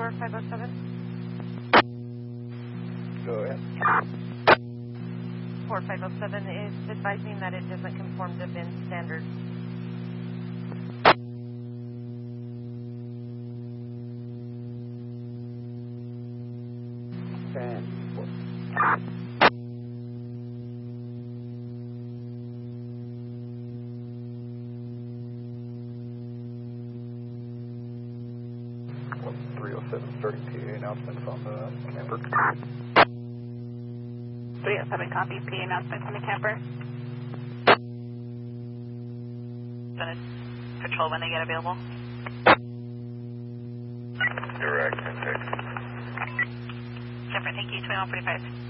4507. Go ahead. 4507 is advising that it doesn't conform to VIN standards. And 307 starting PA announcements on the camper. 307 copy, PA announcements on the camper. Gonna patrol when they get available. Direct, Camper, thank you, 2145.